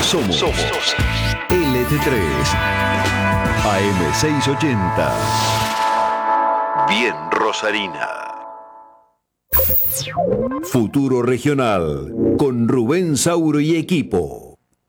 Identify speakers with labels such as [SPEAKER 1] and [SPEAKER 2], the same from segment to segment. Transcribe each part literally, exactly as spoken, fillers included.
[SPEAKER 1] Somos, Somos L T tres A M seiscientos ochenta. Bien Rosarina. Futuro Regional con Rubén Sauro y equipo.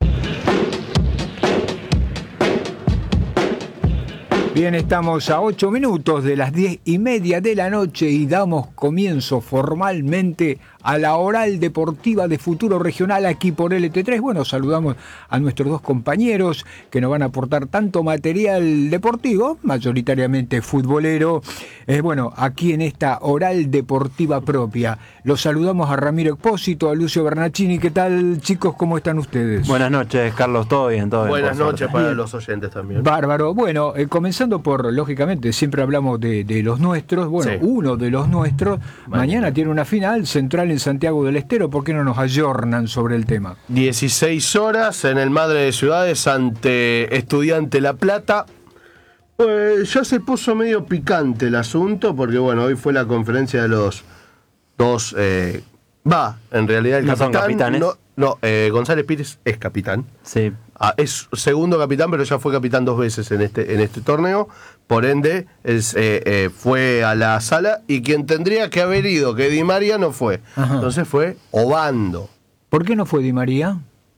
[SPEAKER 2] Bien, estamos a ocho minutos de las diez y media de la noche y damos comienzo formalmente a la oral deportiva de Futuro Regional aquí por L T tres. Bueno, saludamos a nuestros dos compañeros que nos van a aportar tanto material deportivo, mayoritariamente futbolero, eh, bueno, aquí en esta oral deportiva propia. Los saludamos a Ramiro Expósito, a Lucio Bernacini. ¿Qué tal, chicos? ¿Cómo están ustedes?
[SPEAKER 3] Buenas noches, Carlos. ¿Todo bien? ¿Todo bien?
[SPEAKER 4] Buenas noches para bien. Los oyentes también.
[SPEAKER 2] Bárbaro. Bueno, eh, comenzando por, lógicamente, siempre hablamos de, de los nuestros. Bueno, sí. Uno de los nuestros, bueno. Mañana tiene una final Central en Santiago del Estero. ¿Por qué no nos ayornan sobre el tema?
[SPEAKER 4] dieciséis horas en el Madre de Ciudades ante Estudiante La Plata. Pues ya se puso medio picante el asunto porque, bueno, hoy fue la conferencia de los dos... Eh, va, en realidad el
[SPEAKER 3] ¿No
[SPEAKER 4] capitán...
[SPEAKER 3] son capitanes?
[SPEAKER 4] No, no eh, González Pires es capitán.
[SPEAKER 3] Sí.
[SPEAKER 4] Ah, es segundo capitán, pero ya fue capitán dos veces en este, en este torneo. Por ende, es, eh, eh, fue a la sala y quien tendría que haber ido, que Di María, no fue. Ajá. Entonces fue Obando.
[SPEAKER 2] ¿Por qué no fue Di María?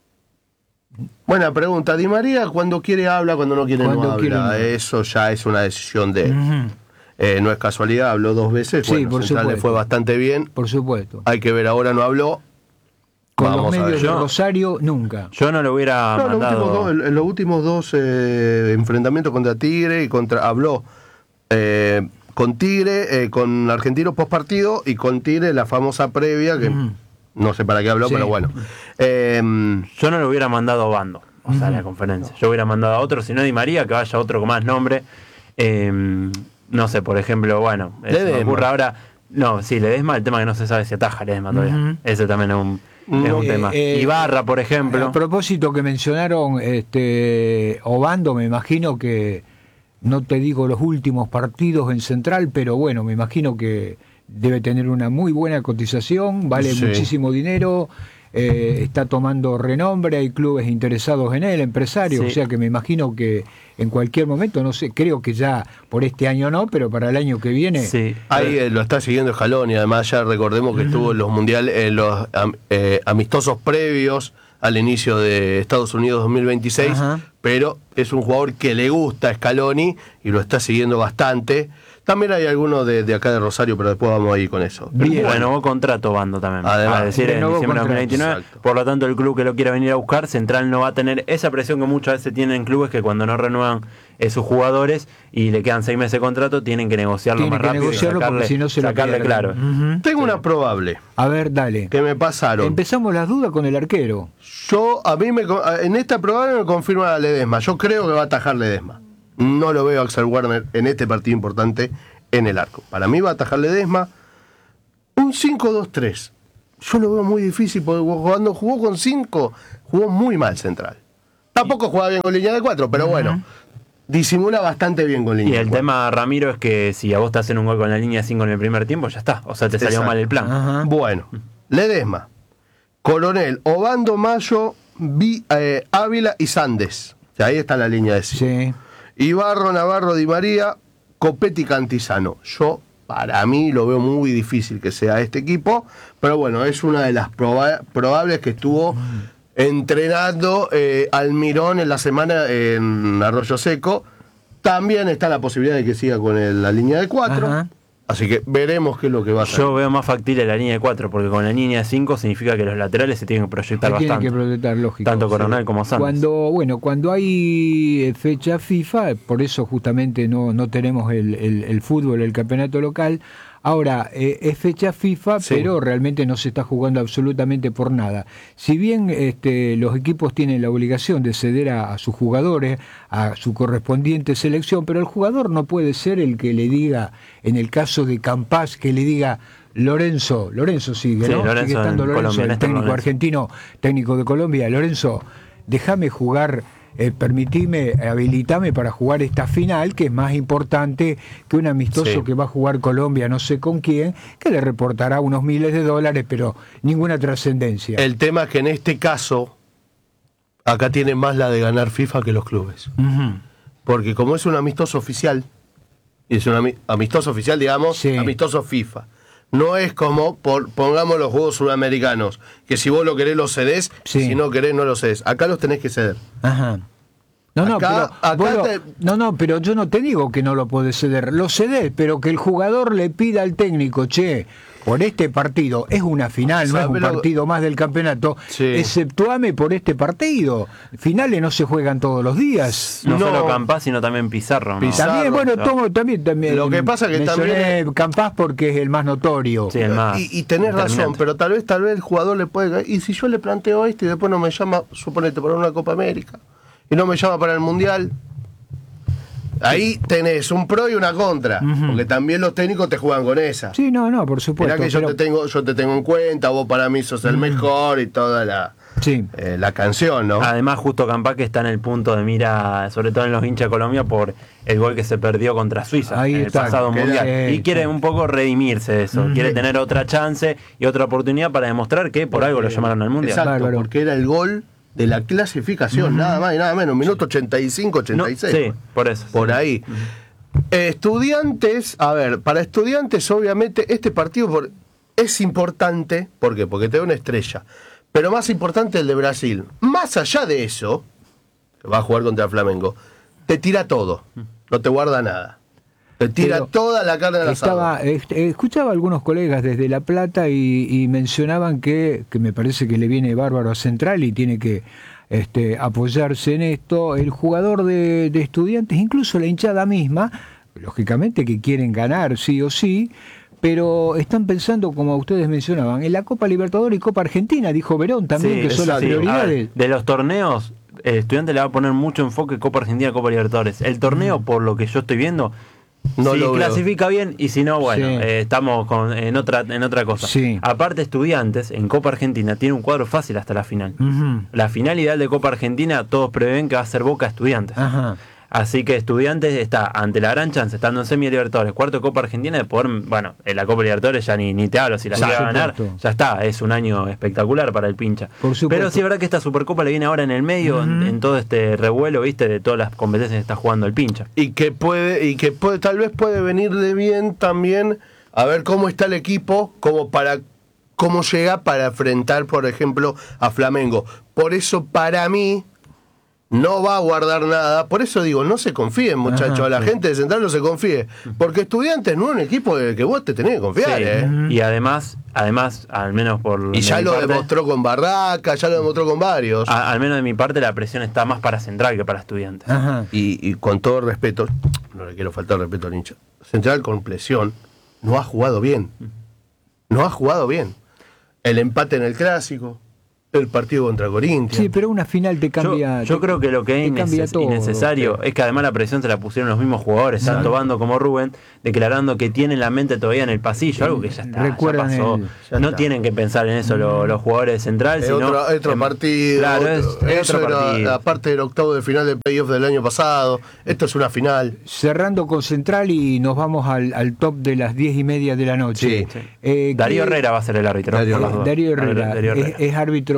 [SPEAKER 4] Buena pregunta. Di María cuando quiere habla, cuando no quiere
[SPEAKER 2] cuando
[SPEAKER 4] no
[SPEAKER 2] quiere
[SPEAKER 4] habla.
[SPEAKER 2] no.
[SPEAKER 4] Eso ya es una decisión de él.
[SPEAKER 2] Uh-huh.
[SPEAKER 4] Eh, no es casualidad, habló dos veces.
[SPEAKER 2] Sí,
[SPEAKER 4] bueno,
[SPEAKER 2] por
[SPEAKER 4] Central
[SPEAKER 2] supuesto.
[SPEAKER 4] le fue bastante bien.
[SPEAKER 2] Por supuesto.
[SPEAKER 4] Hay que ver, ahora no habló.
[SPEAKER 2] Con
[SPEAKER 4] Vamos
[SPEAKER 2] los medios de
[SPEAKER 3] yo,
[SPEAKER 2] Rosario, nunca.
[SPEAKER 3] Yo no lo hubiera
[SPEAKER 4] no,
[SPEAKER 3] mandado...
[SPEAKER 4] Los últimos dos, en los últimos dos eh, enfrentamientos contra Tigre y contra... Habló eh, con Tigre, eh, con Argentinos post partido y con Tigre la famosa previa, que uh-huh. no sé para qué habló, sí. Pero bueno. Eh,
[SPEAKER 3] yo no lo hubiera mandado a Obando, o sea, uh-huh. a la conferencia. Yo hubiera mandado a otro, si no Di María, que vaya otro con más nombre. Eh, no sé, por ejemplo, bueno, se me ocurre ahora... No, sí, Ledesma, el tema que no se sabe si ataja Ledesma todavía. Uh-huh. Ese también es un... Es un eh, tema. Eh, Ibarra, por ejemplo.
[SPEAKER 2] A propósito que mencionaron este Obando, me imagino que, no te digo los últimos partidos en Central, pero bueno, me imagino que debe tener una muy buena cotización, vale sí. muchísimo dinero, eh, está tomando renombre, hay clubes interesados en él, empresarios, sí. O sea que me imagino que en cualquier momento, no sé, creo que ya por este año no, pero para el año que viene...
[SPEAKER 4] Sí, ahí eh, lo está siguiendo Scaloni, además ya recordemos que uh-huh. estuvo en los mundiales, en los eh, amistosos previos al inicio de Estados Unidos dos mil veintiséis, uh-huh. pero es un jugador que le gusta a Scaloni y lo está siguiendo bastante. También hay algunos de, de acá de Rosario, pero después vamos a ir con eso.
[SPEAKER 3] Bien. Renovó contrato Bando también. Además, a decir, en diciembre de dos mil veintinueve. Exacto. Por lo tanto, el club que lo quiera venir a buscar, Central no va a tener esa presión que muchas veces tienen clubes que cuando no renuevan eh, sus jugadores y le quedan seis meses de contrato, tienen que negociarlo
[SPEAKER 2] tienen
[SPEAKER 3] más
[SPEAKER 2] que
[SPEAKER 3] rápido.
[SPEAKER 2] Negociarlo
[SPEAKER 3] y sacarle,
[SPEAKER 2] porque si no se
[SPEAKER 3] sacarle
[SPEAKER 2] lo
[SPEAKER 3] claro.
[SPEAKER 4] Uh-huh. Tengo sí. una probable.
[SPEAKER 2] A ver, dale.
[SPEAKER 4] Que me pasaron.
[SPEAKER 2] Empezamos las dudas con el arquero.
[SPEAKER 4] Yo, a mí, me, en esta probable me confirma Ledesma. Yo creo que va a atajar Ledesma. No lo veo a Axel Werner en este partido importante en el arco. Para mí va a atajar Ledesma. Un cinco dos tres. Yo lo veo muy difícil porque cuando jugó con cinco, jugó muy mal Central. Tampoco jugaba bien con línea de cuatro, pero uh-huh. bueno, disimula bastante bien con línea
[SPEAKER 3] de cuatro. Y el
[SPEAKER 4] cuatro.
[SPEAKER 3] tema, Ramiro, es que si a vos te hacen un gol con la línea cinco en el primer tiempo, ya está. O sea, te salió Exacto. mal el plan.
[SPEAKER 4] Uh-huh. Bueno, Ledesma, Coronel, Obando, Mayo, Vi, eh, Ávila y Sandes. O sea, ahí está la línea de cinco.
[SPEAKER 2] Sí.
[SPEAKER 4] Ibarro, Navarro, Di María, Copetti, Cantizano. Yo, para mí, lo veo muy difícil que sea este equipo, pero bueno, es una de las proba- probables que estuvo entrenando eh, Almirón en la semana en Arroyo Seco. También está la posibilidad de que siga con el, la línea de cuatro. Ajá. Así que veremos qué es lo que va a hacer.
[SPEAKER 3] Yo veo más factible la línea de cuatro, porque con la línea de cinco significa que los laterales se tienen que proyectar se bastante.
[SPEAKER 2] Tienen que proyectar, lógico.
[SPEAKER 3] Tanto Coronel sí. como Santos.
[SPEAKER 2] Cuando, bueno, cuando hay fecha FIFA, por eso justamente no, no tenemos el, el, el fútbol, el campeonato local. Ahora, eh, es fecha FIFA, sí. pero realmente no se está jugando absolutamente por nada. Si bien este, los equipos tienen la obligación de ceder a, a sus jugadores, a su correspondiente selección, pero el jugador no puede ser el que le diga, en el caso de Campás, que le diga... Lorenzo, Lorenzo sigue,
[SPEAKER 3] sí,
[SPEAKER 2] ¿no?
[SPEAKER 3] Lorenzo
[SPEAKER 2] sigue estando Lorenzo,
[SPEAKER 3] Colombia,
[SPEAKER 2] el técnico
[SPEAKER 3] Lorenzo.
[SPEAKER 2] argentino, técnico de Colombia. Lorenzo, déjame jugar, eh, permitime, habilitame para jugar esta final, que es más importante que un amistoso sí. que va a jugar Colombia, no sé con quién, que le reportará unos miles de dólares, pero ninguna trascendencia.
[SPEAKER 4] El tema es que en este caso, acá tiene más la de ganar FIFA que los clubes.
[SPEAKER 2] Uh-huh.
[SPEAKER 4] Porque como es un amistoso oficial, y es un ami- amistoso oficial, digamos,
[SPEAKER 2] Sí.
[SPEAKER 4] amistoso FIFA. No es como, por, pongamos los juegos sudamericanos, que si vos lo querés los cedés,
[SPEAKER 2] Sí.
[SPEAKER 4] si no querés no los cedés. Acá los tenés que ceder.
[SPEAKER 2] Ajá. No, no,
[SPEAKER 4] Acá-
[SPEAKER 2] pero,
[SPEAKER 4] acá
[SPEAKER 2] vos lo-
[SPEAKER 4] te-
[SPEAKER 2] no, no, pero yo no te digo que no lo podés ceder. Lo cedés, pero que el jugador le pida al técnico, che, por este partido, es una final, no es un
[SPEAKER 4] ¿Sabe lo-
[SPEAKER 2] partido más del campeonato,
[SPEAKER 4] Sí.
[SPEAKER 2] exceptuame por este partido. Finales no se juegan todos los días.
[SPEAKER 3] No,
[SPEAKER 4] No.
[SPEAKER 3] solo Campás, sino también Pizarro. ¿no?
[SPEAKER 4] Pizarro.
[SPEAKER 2] También, bueno,
[SPEAKER 3] claro.
[SPEAKER 2] tomo, también, también.
[SPEAKER 4] Lo que pasa que
[SPEAKER 2] mencioné
[SPEAKER 4] también-
[SPEAKER 2] Campás porque es el más notorio.
[SPEAKER 3] Sí, el más
[SPEAKER 4] Y, y tenés razón,
[SPEAKER 3] determinante.
[SPEAKER 4] pero tal vez, tal vez el jugador le puede caer. Y si yo le planteo esto y después no me llama, suponete, para una Copa América, y no me llama para el Mundial, ahí tenés un pro y una contra.
[SPEAKER 2] Ujú.
[SPEAKER 4] Porque también los técnicos te juegan con esa.
[SPEAKER 2] Sí, no, no, por supuesto.
[SPEAKER 4] Mirá que yo
[SPEAKER 2] pero-
[SPEAKER 4] te tengo, yo te tengo en cuenta, vos para mí sos el mejor y toda la,
[SPEAKER 2] Sí.
[SPEAKER 4] eh, la canción, ¿no?
[SPEAKER 3] Además, justo Campás que está en el punto de mira, sobre todo en los hinchas de Colombia, por el gol que se perdió contra Suiza
[SPEAKER 2] Ahí
[SPEAKER 3] en el
[SPEAKER 2] está,
[SPEAKER 3] pasado
[SPEAKER 2] que
[SPEAKER 3] mundial.
[SPEAKER 2] era-
[SPEAKER 3] Y quiere un poco redimirse de eso.
[SPEAKER 2] Ujú.
[SPEAKER 3] Quiere tener otra chance y otra oportunidad para demostrar que por algo lo llamaron al mundial.
[SPEAKER 4] Exacto,
[SPEAKER 2] Bárbaro.
[SPEAKER 4] porque era el gol de la clasificación, nada más y nada menos, minuto ochenta y cinco,
[SPEAKER 3] No,
[SPEAKER 4] ochenta y seis.
[SPEAKER 3] sí, por eso.
[SPEAKER 4] Por
[SPEAKER 3] sí.
[SPEAKER 4] ahí. Eh, estudiantes, a ver, para estudiantes obviamente este partido por- es importante, ¿por qué? Porque te da una estrella, pero más importante el de Brasil. Más allá de eso, que va a jugar contra Flamengo, te tira todo, no te guarda nada. Te tira
[SPEAKER 2] Pero
[SPEAKER 4] toda la carne de la
[SPEAKER 2] Estaba, este, escuchaba a algunos colegas desde La Plata y, y mencionaban que, que me parece que le viene bárbaro a Central y tiene que este, apoyarse en esto. El jugador de, de Estudiantes, incluso la hinchada misma, lógicamente que quieren ganar sí o sí, pero están pensando, como ustedes mencionaban, en la Copa Libertadores y Copa Argentina, dijo Verón también,
[SPEAKER 3] Sí,
[SPEAKER 2] que son las
[SPEAKER 3] sí. A ver,
[SPEAKER 2] prioridades.
[SPEAKER 3] de los torneos, el estudiante le va a poner mucho enfoque Copa Argentina, Copa Libertadores. El torneo, por lo que yo estoy viendo,
[SPEAKER 4] No
[SPEAKER 3] si
[SPEAKER 4] lo veo.
[SPEAKER 3] clasifica bien y si no, bueno,
[SPEAKER 2] Sí.
[SPEAKER 3] eh, estamos con, en otra en otra cosa.
[SPEAKER 2] Sí.
[SPEAKER 3] Aparte, Estudiantes en Copa Argentina tiene un cuadro fácil hasta la final.
[SPEAKER 2] Ujú.
[SPEAKER 3] La final ideal de Copa Argentina, todos prevén que va a ser Boca Estudiantes.
[SPEAKER 2] Ajá.
[SPEAKER 3] Así que Estudiantes está ante la gran chance, estando en semi Libertadores, cuarto de Copa Argentina, de poder, bueno, en la Copa Libertadores ya ni, ni te hablo, si la
[SPEAKER 2] Por
[SPEAKER 3] llega a ganar,
[SPEAKER 2] supuesto.
[SPEAKER 3] ya está, es un año espectacular para el pincha.
[SPEAKER 2] Por supuesto.
[SPEAKER 3] Pero sí es verdad que esta Supercopa le viene ahora en el medio, en, en todo este revuelo, viste, de todas las competencias que está jugando el pincha.
[SPEAKER 4] Y que puede, y que puede, tal vez puede venirle bien también a ver cómo está el equipo, como para cómo llega para enfrentar, por ejemplo, a Flamengo. Por eso, para mí, no va a guardar nada. Por eso digo, no se confíen, muchachos.
[SPEAKER 2] Ajá,
[SPEAKER 4] a la
[SPEAKER 2] sí.
[SPEAKER 4] gente de Central no se confíe. Porque Estudiantes no es un equipo del que vos te tenés que confiar,
[SPEAKER 3] Sí.
[SPEAKER 4] ¿eh?
[SPEAKER 3] Y además, además, al menos por
[SPEAKER 4] Y ya
[SPEAKER 3] mi
[SPEAKER 4] lo
[SPEAKER 3] parte,
[SPEAKER 4] demostró con Barraca, ya lo demostró con varios.
[SPEAKER 3] a- al menos de mi parte, la presión está más para Central que para Estudiantes.
[SPEAKER 2] Ajá.
[SPEAKER 4] Y, y con todo respeto, no le quiero faltar respeto al hincha, Central con presión no ha jugado bien. No ha jugado bien. El empate en el Clásico, el partido contra Corinthians.
[SPEAKER 2] Sí, pero una final te cambia.
[SPEAKER 3] Yo, yo
[SPEAKER 2] te-
[SPEAKER 3] creo que lo que es
[SPEAKER 2] te cambia
[SPEAKER 3] inneces-
[SPEAKER 2] todo,
[SPEAKER 3] innecesario
[SPEAKER 2] sí.
[SPEAKER 3] es que además la presión se la pusieron los mismos jugadores, tanto Bando como Rubén, declarando que tienen la mente todavía en el pasillo, algo que ya está, ya
[SPEAKER 2] Recuerdan
[SPEAKER 3] pasó.
[SPEAKER 2] el-
[SPEAKER 4] ya
[SPEAKER 3] no
[SPEAKER 4] está.
[SPEAKER 3] tienen que pensar en eso los, los jugadores de Central,
[SPEAKER 4] Es
[SPEAKER 3] sino
[SPEAKER 4] otro, otro
[SPEAKER 3] en-
[SPEAKER 4] partido.
[SPEAKER 3] Claro, es,
[SPEAKER 4] otro-
[SPEAKER 3] es
[SPEAKER 4] eso
[SPEAKER 3] otro
[SPEAKER 4] era
[SPEAKER 3] partido.
[SPEAKER 4] aparte del octavo de final de playoff del año pasado. Esto es una final.
[SPEAKER 2] Cerrando con Central y nos vamos al, al top de las diez y media de la noche.
[SPEAKER 4] Sí.
[SPEAKER 2] Eh,
[SPEAKER 3] Darío
[SPEAKER 2] ¿qué-
[SPEAKER 3] Herrera va a ser el árbitro.
[SPEAKER 4] Darío
[SPEAKER 3] por las
[SPEAKER 4] Herrera.
[SPEAKER 3] dudas.
[SPEAKER 2] Darío Herrera,
[SPEAKER 3] Darío Herrera.
[SPEAKER 2] Es, es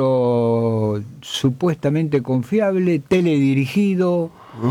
[SPEAKER 2] árbitro supuestamente confiable, teledirigido,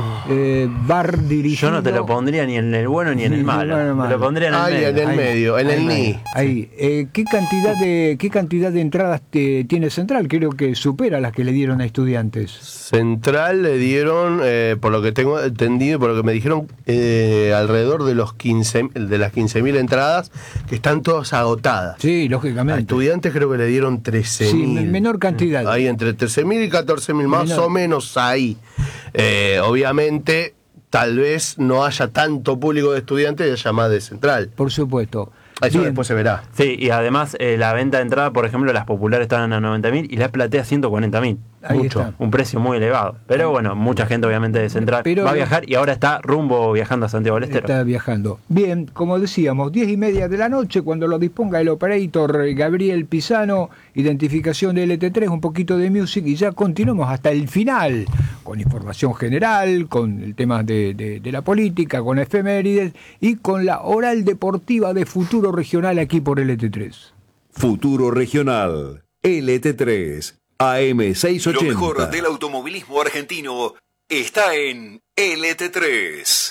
[SPEAKER 2] eh, bar dirigido.
[SPEAKER 3] Yo no te lo pondría ni en el bueno ni en el
[SPEAKER 2] Ni
[SPEAKER 3] malo.
[SPEAKER 2] bueno ni
[SPEAKER 3] Te
[SPEAKER 2] malo.
[SPEAKER 3] lo pondría en el
[SPEAKER 4] Ahí,
[SPEAKER 3] medio.
[SPEAKER 4] en el
[SPEAKER 2] Ahí,
[SPEAKER 4] medio, en
[SPEAKER 2] ahí,
[SPEAKER 4] el
[SPEAKER 2] ahí,
[SPEAKER 4] ni.
[SPEAKER 2] ahí. Eh, ¿qué cantidad de qué cantidad de entradas te- tiene Central? Creo que supera las que le dieron a Estudiantes.
[SPEAKER 4] Central le dieron, eh, por lo que tengo entendido, por lo que me dijeron, eh, alrededor de los quince, de las quince mil entradas, que están todas agotadas.
[SPEAKER 2] Sí,
[SPEAKER 4] A
[SPEAKER 2] lógicamente.
[SPEAKER 4] Estudiantes creo que le dieron trece
[SPEAKER 2] Sí,
[SPEAKER 4] mil.
[SPEAKER 2] me- menor cantidad.
[SPEAKER 4] Ahí entre trece mil y catorce mil, más
[SPEAKER 2] Menor.
[SPEAKER 4] o menos ahí. Eh, obviamente, tal vez no haya tanto público de Estudiantes y haya más de Central.
[SPEAKER 2] Por supuesto.
[SPEAKER 4] Eso
[SPEAKER 2] Bien.
[SPEAKER 4] después se verá.
[SPEAKER 3] Sí, y además eh, la venta de entrada, por ejemplo, las populares estaban a noventa mil y las platea ciento cuarenta mil.
[SPEAKER 2] Ahí
[SPEAKER 4] mucho.
[SPEAKER 2] está.
[SPEAKER 3] Un precio muy elevado. Pero bueno, mucha gente obviamente de Central
[SPEAKER 2] Pero-
[SPEAKER 3] va a viajar y ahora está rumbo viajando a Santiago del Estero.
[SPEAKER 2] Está viajando. Bien, como decíamos, diez y media de la noche, cuando lo disponga el operator Gabriel Pisano, identificación de L T tres, un poquito de music y ya continuamos hasta el final, con información general, con el tema de, de- de la política, con efemérides y con la oral deportiva de Futuro Regional aquí por L T tres.
[SPEAKER 1] Futuro Regional. L T tres. A M seiscientos ochenta. Lo mejor del automovilismo argentino está en L T tres.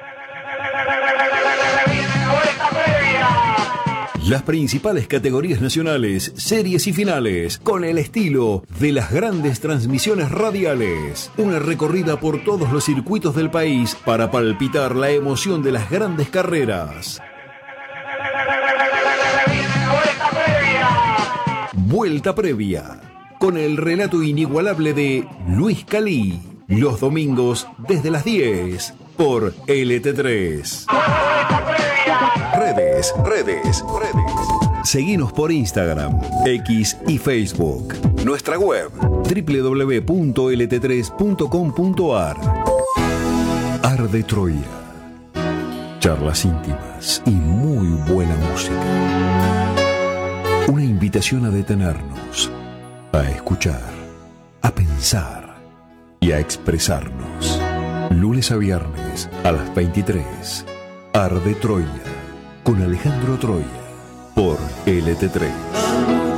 [SPEAKER 1] Las principales categorías nacionales, series y finales, con el estilo de las grandes transmisiones radiales. Una recorrida por todos los circuitos del país para palpitar la emoción de las grandes carreras. Vuelta previa, con el relato inigualable de Luis Calí. Los domingos desde las diez por L T tres. Redes, redes, redes. Seguinos por Instagram, X y Facebook. Nuestra web doble u doble u doble u punto l t tres punto com punto a r. Arde Troya. Charlas íntimas y muy buena música. Una invitación a detenernos, a escuchar, a pensar y a expresarnos. Lunes a viernes a las veintitrés. Arde Troya con Alejandro Troya por L T tres.